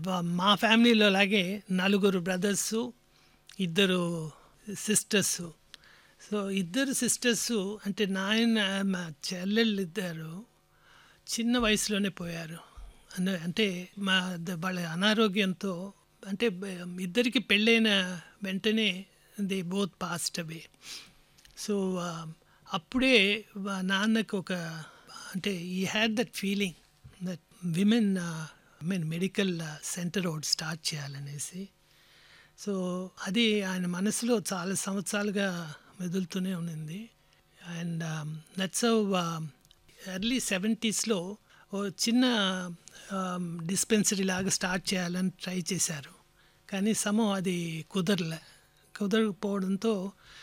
మా ఫ్యామిలీలో లాగే నలుగురు బ్రదర్సు, ఇద్దరు సిస్టర్సు. సో ఇద్దరు సిస్టర్సు అంటే నాయన మా చెల్లెళ్ళు ఇద్దరు చిన్న వయసులోనే పోయారు. అంటే వాళ్ళ అనారోగ్యంతో అంటే ఇద్దరికి పెళ్ళైన వెంటనే they both passed away. So అప్పుడే నాన్నకు ఒక అంటే ఈ had that feeling that women medical centre ఒకటి స్టార్ట్ చేయాలనేసి. సో అది ఆయన మనసులో చాలా సంవత్సరాలుగా మెదులుతూనే ఉన్నింది. అండ్ దట్స్ హౌ ఎర్లీ 70స్లో ఓ చిన్న డిస్పెన్సరీ లాగా స్టార్ట్ చేయాలని ట్రై చేశారు. కానీ అది కుదరకపోవడంతో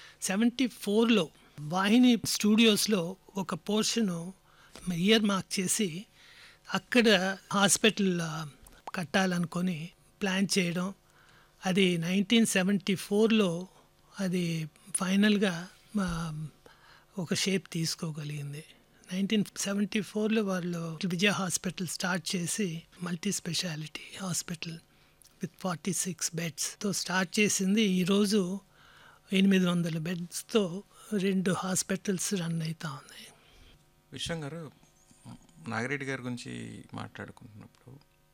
74లో వాహిని స్టూడియోస్లో ఒక పోర్షను ఇయర్ మార్క్ చేసి అక్కడ హాస్పిటల్ కట్టాలనుకొని ప్లాన్ చేయడం. అది 1974లో అది ఫైనల్గా ఒక షేప్ తీసుకోగలిగింది. 1974లో వాళ్ళు విజయ హాస్పిటల్ స్టార్ట్ చేసి multi speciality hospital with 46 బెడ్స్తో start చేసింది. ఈరోజు 800 బెడ్స్తో 2 హాస్పిటల్స్ రన్ అవుతూ ఉన్నాయి. విశ్వం గారు, నాగిరెడ్డి గారి గురించి మాట్లాడుకుంటున్నప్పుడు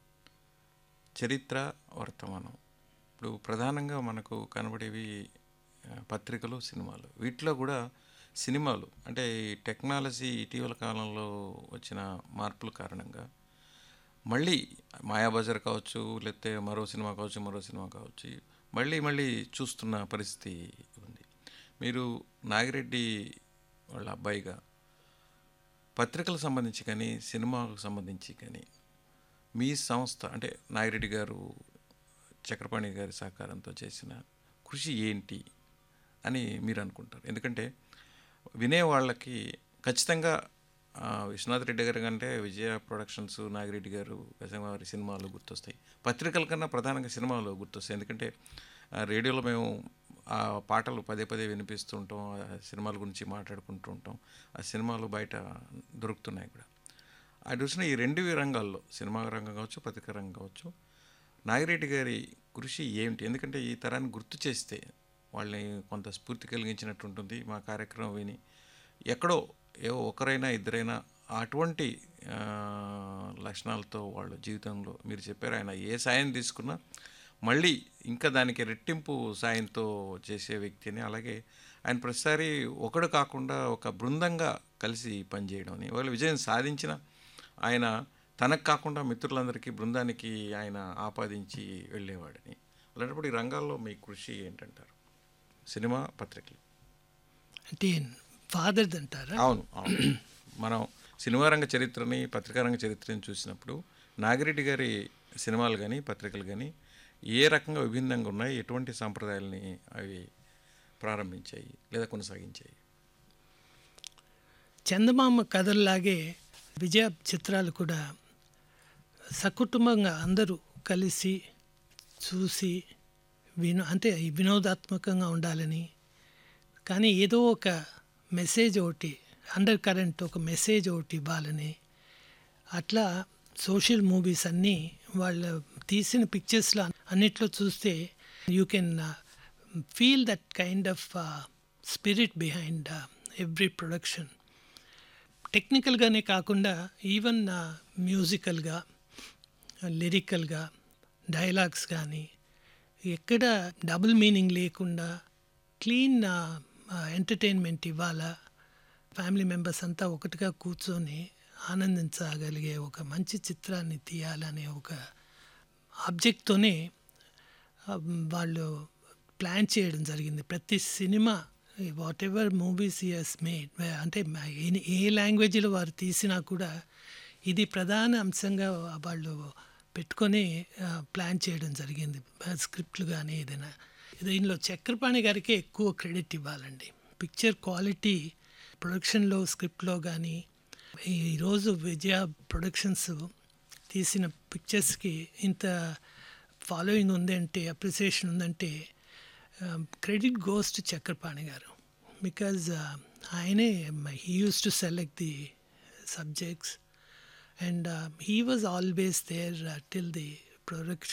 చరిత్ర, వర్తమానం ఇప్పుడు ప్రధానంగా మనకు కనబడేవి పత్రికలు, సినిమాలు. వీటిలో కూడా సినిమాలు అంటే ఈ టెక్నాలజీ ఇటీవల కాలంలో వచ్చిన మార్పుల కారణంగా మళ్ళీ మాయాబజార్ కావచ్చు, లేకపోతే మరో సినిమా కావచ్చు, మళ్ళీ చూస్తున్న పరిస్థితి ఉంది. మీరు నాగిరెడ్డి వాళ్ళ అబ్బాయిగా పత్రికలకు సంబంధించి కానీ, సినిమాలకు సంబంధించి కానీ మీ సంస్థ అంటే నాగిరెడ్డి గారు, చక్రపాణి గారి సహకారంతో చేసిన కృషి ఏంటి అని మీరు అనుకుంటారు? ఎందుకంటే వినేవాళ్ళకి ఖచ్చితంగా విశ్వనాథ్ రెడ్డి గారి కంటే విజయ ప్రొడక్షన్స్, నాగిరెడ్డి గారు, వారి సినిమాలు గుర్తొస్తాయి. పత్రికల కన్నా ప్రధానంగా సినిమాలు గుర్తొస్తాయి. ఎందుకంటే రేడియోలో మేము ఆ పాటలు పదే వినిపిస్తూ ఉంటాం, ఆ సినిమాల గురించి మాట్లాడుకుంటూ ఉంటాం. ఆ సినిమాలు బయట దొరుకుతున్నాయి కూడా. అది చూసిన ఈ 2 రంగాల్లో, సినిమా రంగం కావచ్చు, పత్రికా రంగం కావచ్చు, నాగిరెడ్డి గారి కృషి ఏమిటి? ఎందుకంటే ఈ తరాన్ని గుర్తు చేస్తే వాళ్ళని కొంత స్ఫూర్తి కలిగించినట్టు ఉంటుంది. మా కార్యక్రమం విని ఎక్కడో ఒకరైనా ఇద్దరైనా అటువంటి లక్షణాలతో వాళ్ళ జీవితంలో మీరు చెప్పారు, ఆయన ఏ సాయం తీసుకున్నా మళ్ళీ ఇంకా దానికి రెట్టింపు సాయంతో చేసే వ్యక్తిని. అలాగే ఆయన ప్రతిసారి ఒకడు కాకుండా ఒక బృందంగా కలిసి పనిచేయడం అని, వాళ్ళు విజయం సాధించిన ఆయన తనకు కాకుండా మిత్రులందరికీ, బృందానికి ఆయన ఆపాదించి వెళ్ళేవాడని. అలాంటప్పుడు ఈ రంగాల్లో మీ కృషి ఏంటంటారు? సినిమా, పత్రికలు అంటే ఫాదర్ అంటారా? అవును. మనం సినిమా రంగ చరిత్రని, పత్రికా రంగ చరిత్రని చూసినప్పుడు నాగిరెడ్డి గారి సినిమాలు కానీ, పత్రికలు కానీ ఏ రకంగా విభిన్నంగా ఉన్నాయి, ఎటువంటి సాంప్రదాయాలని అవి ప్రారంభించాయి లేదా కొనసాగించాయి? చందమామ కథల్లాగే విజయ చిత్రాలు కూడా సకుటుంబంగా అందరూ కలిసి చూసి అంటే వినోదాత్మకంగా ఉండాలని, కానీ ఏదో ఒక మెసేజ్ ఒకటి, అండర్ కరెంట్ ఒక మెసేజ్ ఒకటి ఇవ్వాలని, అట్లా సోషల్ మూవీస్ అన్నీ వాళ్ళు తీసిన పిక్చర్స్లో అన్నిట్లో చూస్తే you can feel that kind of spirit behind every production. టెక్నికల్గానే కాకుండా ఈవెన్ మ్యూజికల్గా, లిరికల్గా, డైలాగ్స్ కానీ ఎక్కడ డబుల్ మీనింగ్ లేకుండా క్లీన్ ఎంటర్టైన్మెంట్ ఇవ్వాలా, ఫ్యామిలీ మెంబర్స్ అంతా ఒకటిగా కూర్చొని ఆనందించగలిగే ఒక మంచి చిత్రాన్ని తీయాలనే ఒక ఆబ్జెక్ట్తోనే వాళ్ళు ప్లాన్ చేయడం జరిగింది. ప్రతి cinema, what ever movies he has made, అంటే ఏ లాంగ్వేజ్లో వారు తీసినా కూడా ఇది ప్రధాన అంశంగా వాళ్ళు పెట్టుకొని ప్లాన్ చేయడం జరిగింది. స్క్రిప్ట్లు కానీ ఏదైనా. దీనిలో చక్రపాణి గారికి ఎక్కువ క్రెడిట్ ఇవ్వాలండి. పిక్చర్ క్వాలిటీ ప్రొడక్షన్లో, స్క్రిప్ట్లో కానీ ఈరోజు విజయ ప్రొడక్షన్స్ తీసిన పిక్చర్స్కి ఇంత ఫాలోయింగ్ ఉందంటే, అప్రిసియేషన్ ఉందంటే క్రెడిట్ గోస్ టు చక్రపాణి గారు. బికాజ్ ఆయనే he use to select the subjects and he was always there till the production